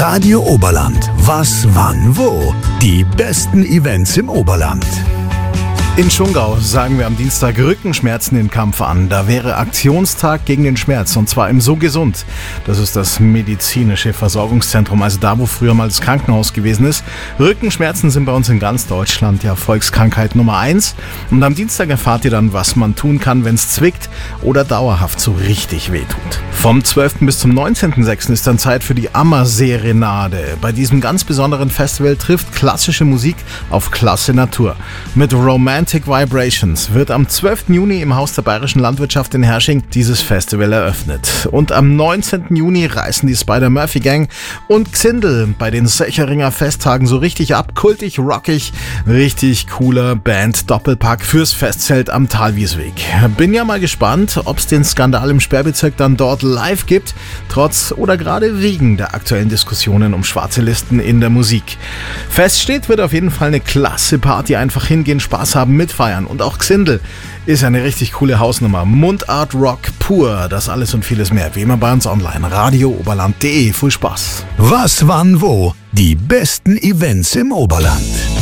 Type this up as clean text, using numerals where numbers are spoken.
Radio Oberland. Was, wann, wo? Die besten Events im Oberland. In Schongau sagen wir am Dienstag Rückenschmerzen den Kampf an. Da wäre Aktionstag gegen den Schmerz, und zwar im So Gesund. Das ist das medizinische Versorgungszentrum, also da, wo früher mal das Krankenhaus gewesen ist. Rückenschmerzen sind bei uns in ganz Deutschland ja Volkskrankheit Nummer 1. Und am Dienstag erfahrt ihr dann, was man tun kann, wenn es zwickt oder dauerhaft so richtig wehtut. Vom 12. bis zum 19.06. ist dann Zeit für die Ammerserenade. Bei diesem ganz besonderen Festival trifft klassische Musik auf klasse Natur. Mit Romantic Vibrations wird am 12. Juni im Haus der Bayerischen Landwirtschaft in Hersching dieses Festival eröffnet. Und am 19. Juni reißen die Spider-Murphy Gang und Xindl bei den Secheringer Festtagen so richtig ab. Kultig, rockig, richtig cooler Band-Doppelpack fürs Festzelt am Thalwiesweg. Bin ja mal gespannt, ob es den Skandal im Sperrbezirk dann dort live gibt, trotz oder gerade wegen der aktuellen Diskussionen um schwarze Listen in der Musik. Fest steht, wird auf jeden Fall eine klasse Party, einfach hingehen, Spaß haben, mitfeiern. Und auch Xindl ist eine richtig coole Hausnummer. Mundart Rock pur, das alles und vieles mehr, wie immer bei uns online. radiooberland.de. Viel Spaß. Was, wann, wo? Die besten Events im Oberland.